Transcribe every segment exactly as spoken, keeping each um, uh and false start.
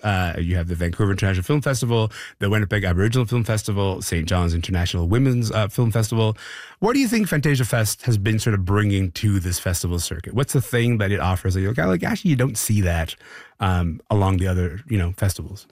Uh, you have the Vancouver International Film Festival, the Winnipeg Aboriginal Film Festival, Saint John's International Women's uh, Film Festival. What do you think Fantasia Fest has been sort of bringing to this festival circuit? What's the thing that it offers that you're like, like actually, you don't see that um, along the other, you know, festivals?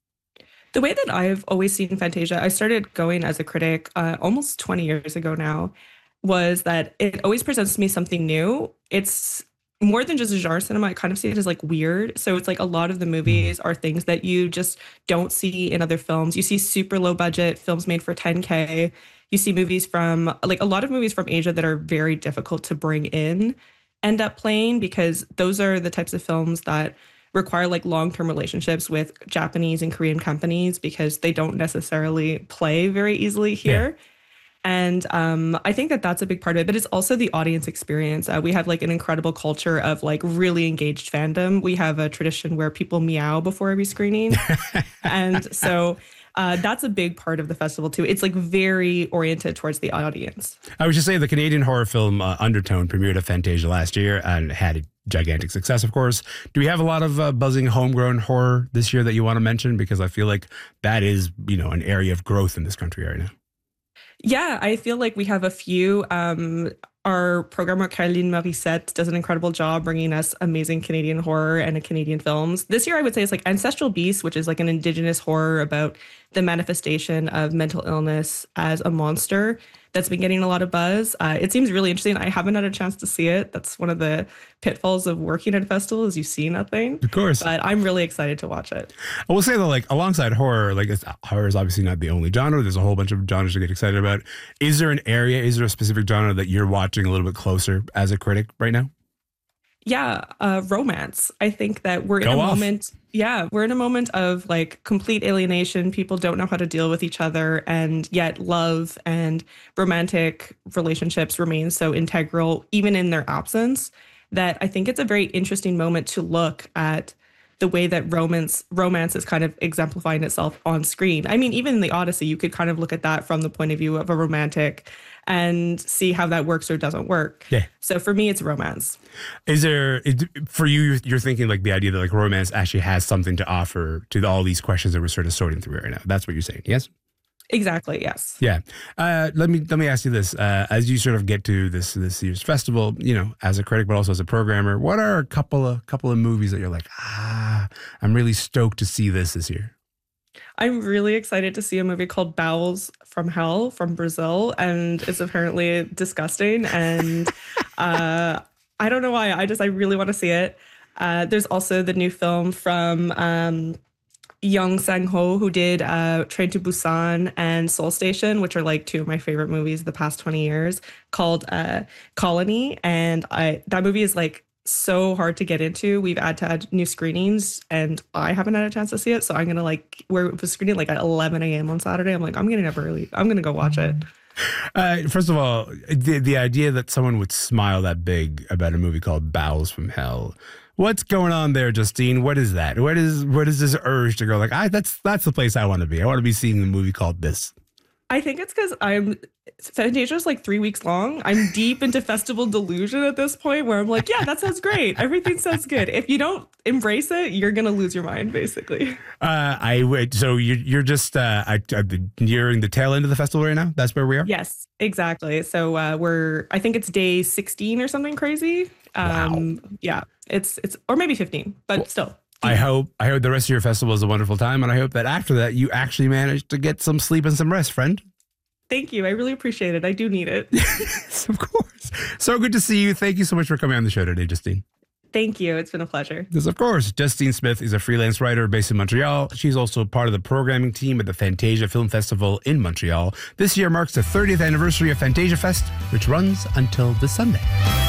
The way that I've always seen Fantasia, I started going as a critic uh, almost twenty years ago now, was that it always presents to me something new. It's more than just a genre cinema. I kind of see it as like weird. So it's like a lot of the movies are things that you just don't see in other films. You see super low budget films made for ten K. You see movies from like a lot of movies from Asia that are very difficult to bring in end up playing, because those are the types of films that require like long-term relationships with Japanese and Korean companies, because they don't necessarily play very easily here. Yeah. And um, I think that that's a big part of it, but it's also the audience experience. Uh, we have like an incredible culture of like really engaged fandom. We have a tradition where people meow before every screening. And so uh, that's a big part of the festival too. It's like very oriented towards the audience. I was just saying the Canadian horror film uh, Undertone premiered at Fantasia last year and had a gigantic success, of course. Do we have a lot of uh, buzzing homegrown horror this year that you want to mention? Because I feel like that is, you know, an area of growth in this country right now. Yeah, I feel like we have a few. Um, our programmer, Caroline Morissette, does an incredible job bringing us amazing Canadian horror and Canadian films. This year, I would say it's like Ancestral Beast, which is like an Indigenous horror about the manifestation of mental illness as a monster. That's been getting a lot of buzz. Uh, it seems really interesting. I haven't had a chance to see it. That's one of the pitfalls of working at a festival, is you see nothing. Of course. But I'm really excited to watch it. I will say that, like, alongside horror, like, it's, horror is obviously not the only genre. There's a whole bunch of genres to get excited about. Is there an area, is there a specific genre that you're watching a little bit closer as a critic right now? Yeah, uh, romance. I think that we're in Go a off. moment. Yeah, we're in a moment of like complete alienation. People don't know how to deal with each other, and yet love and romantic relationships remain so integral, even in their absence, that I think it's a very interesting moment to look at the way that romance romance is kind of exemplifying itself on screen. I mean, even in the Odyssey, you could kind of look at that from the point of view of a romantic and see how that works or doesn't work. Yeah. So for me, it's romance. Is there, for you, you're thinking like the idea that like romance actually has something to offer to all these questions that we're sort of sorting through right now. That's what you're saying, yes? Exactly, yes. Yeah. Uh, let me let me ask you this. Uh, as you sort of get to this this year's festival, you know, as a critic, but also as a programmer, what are a couple of couple of movies that you're like, ah, I'm really stoked to see this this year? I'm really excited to see a movie called Bowels from Hell from Brazil, and it's apparently disgusting. And uh, I don't know why. I just I really want to see it. Uh, there's also the new film from um, Young Sang-ho, who did uh, Train to Busan and Seoul Station, which are like two of my favorite movies of the past twenty years, called uh, Colony. And I that movie is like so hard to get into. We've had to add new screenings, and I haven't had a chance to see it. So I'm gonna like we're screening like at eleven a.m. on Saturday. I'm like, I'm getting up early. I'm gonna go watch it. Uh, first of all, the the idea that someone would smile that big about a movie called Bowels from Hell. What's going on there, Justine? What is that? What is what is this urge to go like, I that's that's the place I want to be. I want to be seeing a movie called this. I think it's because I'm Fantasia is like three weeks long. I'm deep into festival delusion at this point, where I'm like, yeah, that sounds great. Everything sounds good. If you don't embrace it, you're gonna lose your mind, basically. Uh, I would. So you're you're just uh, I, I, nearing the tail end of the festival right now. That's where we are. Yes, exactly. So uh, we're I think it's day sixteen or something crazy. Um, Wow. Yeah, it's it's or maybe fifteen, but well, still. I hope I hope the rest of your festival is a wonderful time, and I hope that after that you actually manage to get some sleep and some rest, friend. Thank you. I really appreciate it. I do need it. Yes, of course. So good to see you. Thank you so much for coming on the show today, Justine. Thank you. It's been a pleasure. Because, of course, Justine Smith is a freelance writer based in Montreal. She's also part of the programming team at the Fantasia Film Festival in Montreal. This year marks the thirtieth anniversary of Fantasia Fest, which runs until this Sunday.